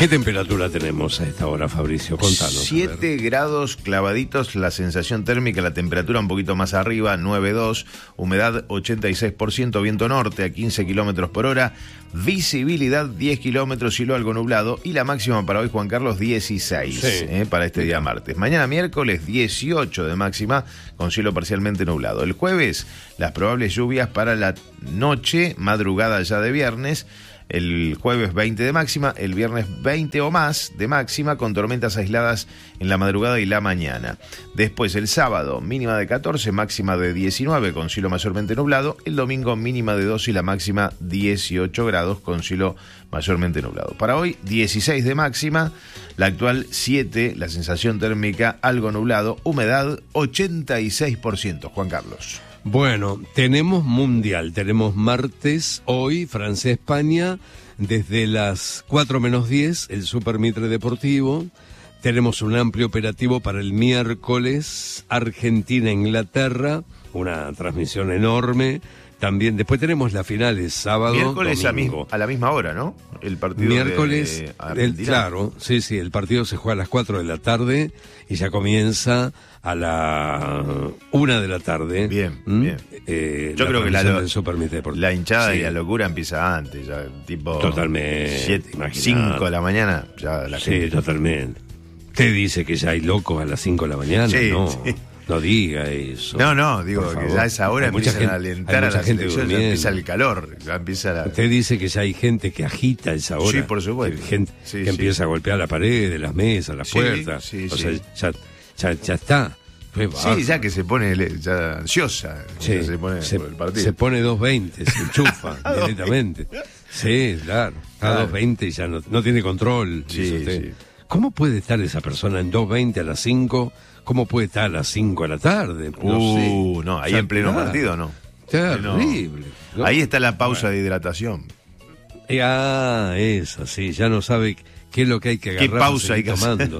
¿Qué temperatura tenemos a esta hora, Fabricio? Contanos. 7 grados clavaditos, la sensación térmica, la temperatura un poquito más arriba, 9,2, humedad 86%, viento norte a 15 kilómetros por hora, visibilidad 10 kilómetros, cielo algo nublado, y la máxima para hoy, Juan Carlos, 16, sí, para este día martes. Mañana miércoles, 18 de máxima, con cielo parcialmente nublado. El jueves, las probables lluvias para la noche, madrugada ya de viernes. El jueves 20 de máxima, el viernes 20 o más de máxima, con tormentas aisladas en la madrugada y la mañana. Después el sábado, mínima de 14, máxima de 19, con cielo mayormente nublado. El domingo, mínima de 2 y la máxima 18 grados, con cielo mayormente nublado. Para hoy, 16 de máxima, la actual 7, la sensación térmica algo nublado, humedad 86%. Juan Carlos. Bueno, tenemos Mundial, tenemos martes, hoy, Francia-España, desde las 4 menos 10, el Super Mitre Deportivo. Tenemos un amplio operativo para el miércoles, Argentina-Inglaterra, una transmisión enorme. También, después tenemos las finales, sábado, miércoles domingo. a la misma hora, ¿no? El partido miércoles, de claro, sí, el partido se juega a las 4 de la tarde y ya comienza a la 1 de la tarde. Bien. Yo creo que la hinchada y la locura empieza antes, ya tipo totalmente 5 de la mañana, ya la gente. Sí, totalmente. Usted dice que ya hay locos a las 5 de la mañana, sí, no. Sí. No diga eso. No, digo que ya a esa hora empiezan a alentar a la selección, ya empieza el calor, ya empieza la... Usted dice que ya hay gente que agita esa hora. Sí, por supuesto. Gente que empieza a golpear la pared, las mesas, las puertas. Sea, ya está. Sí, ya que se pone ya ansiosa, sí, se pone por el partido. Se pone 2:20, se enchufa directamente. Sí, claro. A 2:20 y ya no tiene control. Sí. ¿Cómo puede estar esa persona en 2:20 a las 5? ¿Cómo puede estar a las 5 de la tarde? No, ahí en pleno partido no. Terrible. No. Ahí está la pausa de hidratación. Esa, sí, ya no sabe qué es lo que hay que agarrar. ¿Qué pausa hay que tomando?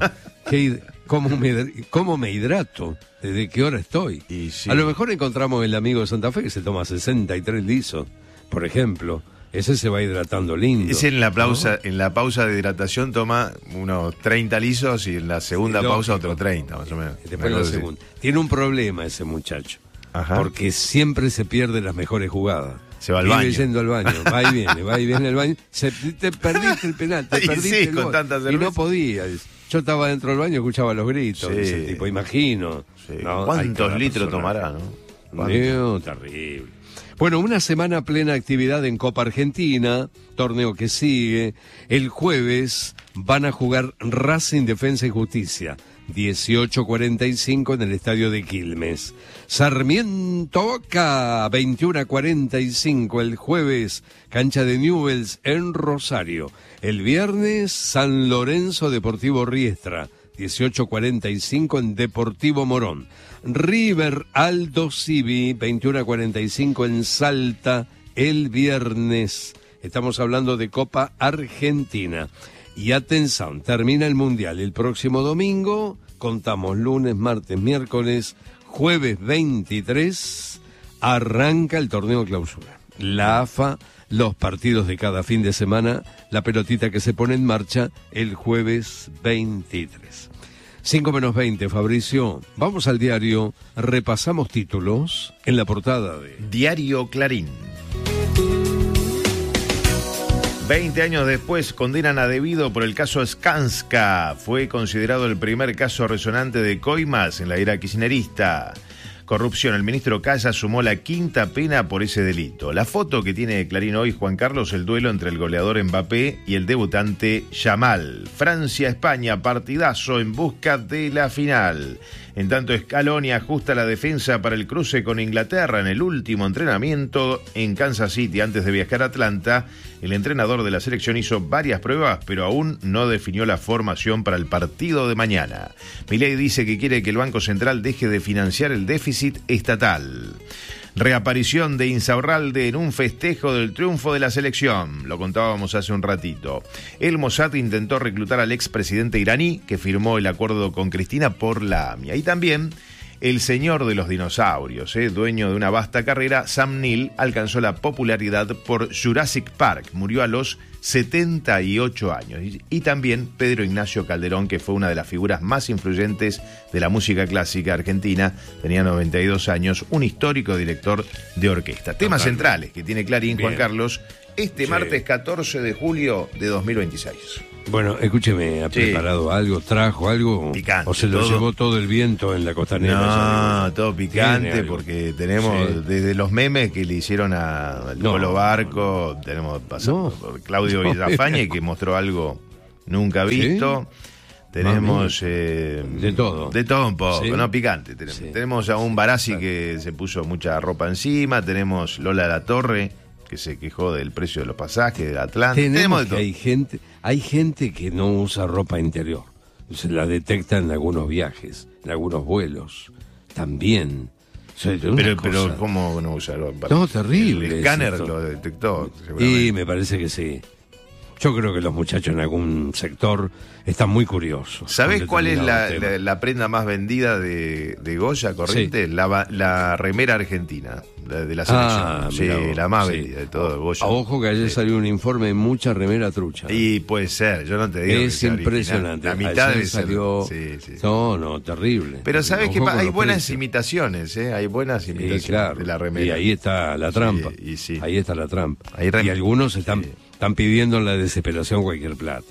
¿Cómo me hidrato? ¿Desde qué hora estoy? Sí. A lo mejor encontramos el amigo de Santa Fe que se toma 63 lisos, por ejemplo. Ese se va hidratando lindo. Ese en la pausa, ¿no? En la pausa de hidratación toma unos 30 lisos y en la segunda pausa otros 30, más o menos. Después la segunda. Tiene un problema ese muchacho. Ajá. Porque siempre se pierde las mejores jugadas. Se va al baño. Yendo al baño, va y viene al baño. Te perdiste el penal, te perdiste el gol. Con tanta cerveza. Y no podía. Yo estaba dentro del baño y escuchaba los gritos. Ese tipo, imagino. Sí. ¿No? ¿Cuántos litros tomará, no? Terrible. Bueno, una semana plena actividad en Copa Argentina, torneo que sigue. El jueves van a jugar Racing, Defensa y Justicia, 18:45 en el estadio de Quilmes. Sarmiento Boca, 21:45 el jueves, cancha de Newell's en Rosario. El viernes, San Lorenzo Deportivo Riestra, 18:45 en Deportivo Morón. River Aldo Civi, 21:45 en Salta el viernes. Estamos hablando de Copa Argentina. Y atención, termina el Mundial el próximo domingo. Contamos lunes, martes, miércoles, jueves 23. Arranca el torneo clausura. La AFA, los partidos de cada fin de semana, la pelotita que se pone en marcha el jueves 23. 5 menos 20, Fabricio. Vamos al diario, repasamos títulos en la portada de Diario Clarín. 20 años después condenan a Devido por el caso Skanska. Fue considerado el primer caso resonante de coimas en la era kirchnerista. Corrupción. El ministro Calla sumó la 5ª pena por ese delito. La foto que tiene Clarín hoy, Juan Carlos, el duelo entre el goleador Mbappé y el debutante Yamal. Francia-España, partidazo en busca de la final. En tanto, Scaloni ajusta la defensa para el cruce con Inglaterra en el último entrenamiento en Kansas City antes de viajar a Atlanta. El entrenador de la selección hizo varias pruebas, pero aún no definió la formación para el partido de mañana. Milei dice que quiere que el Banco Central deje de financiar el déficit estatal. Reaparición de Insaurralde en un festejo del triunfo de la selección. Lo contábamos hace un ratito. El Mossad intentó reclutar al expresidente iraní que firmó el acuerdo con Cristina por la AMIA. Y también el señor de los dinosaurios, dueño de una vasta carrera, Sam Neill alcanzó la popularidad por Jurassic Park. Murió a los 78 años. Y también Pedro Ignacio Calderón, que fue una de las figuras más influyentes de la música clásica argentina, tenía 92 años, un histórico director de orquesta. Temas centrales que tiene Clarín, Juan Carlos, martes 14 de julio de 2026. Bueno, escúcheme, ¿ha preparado algo? ¿Trajo algo? Picante. ¿O se lo llevó todo el viento en la costanera? No, todo picante, porque tenemos desde los memes que le hicieron a Polo Barco, tenemos pasado por Claudio Villafañe, que mostró algo nunca visto. Tenemos de todo un poco, ¿no? Picante. Tenemos a un Barassi que se puso mucha ropa encima, tenemos Lola de la Torre, que se quejó del precio de los pasajes, del Atlántico. Tenemos de todo. Hay gente que no usa ropa interior. Se la detecta en algunos viajes, en algunos vuelos. También. O sea, pero ¿cómo no usa ropa? No, terrible. El escáner lo detectó, seguramente. Y me parece que sí. Yo creo que los muchachos en algún sector están muy curiosos. ¿Sabés cuál es la prenda más vendida de Goya Corrientes? Sí. La remera argentina, de la selección. Sí, la más vendida de todo Goya. Ojo que ayer salió un informe de mucha remera trucha. Y puede ser, yo no te digo. Es impresionante. La mitad ayer salió. Sí. No, terrible. Pero ¿sabés qué pasa? Hay buenas imitaciones, Hay buenas imitaciones de la remera. Y ahí está la trampa. Sí. Ahí está la trampa. Y algunos están pidiendo en la desesperación cualquier plata.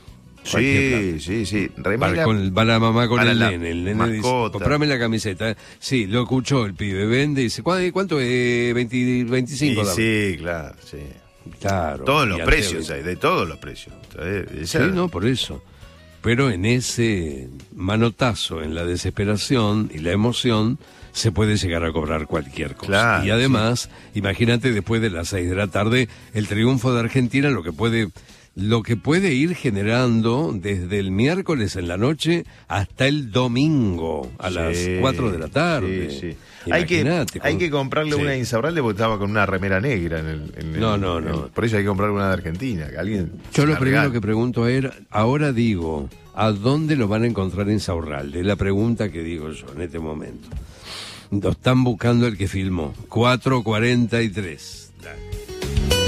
Sí. Va la mamá con el nene. El nene mascota. dice, comprame la camiseta. Sí, lo escuchó el pibe, vende y dice, ¿cuánto es? 25 dólares. Sí, claro, sí. Claro. Todos los precios, de todos los precios. Por eso. Pero en ese manotazo, en la desesperación y la emoción, se puede llegar a cobrar cualquier cosa. Claro, y además, imagínate después de las 6 de la tarde, el triunfo de Argentina, lo que puede ir generando desde el miércoles en la noche hasta el domingo a las 4 de la tarde. Sí. Hay que comprarle una Insaurralde porque estaba con una remera negra No. Por eso hay que comprarle una de Argentina. Yo lo primero que pregunto ahora digo, ¿a dónde lo van a encontrar Insaurralde? Es la pregunta que digo yo en este momento. Lo están buscando el que filmó. 4:43.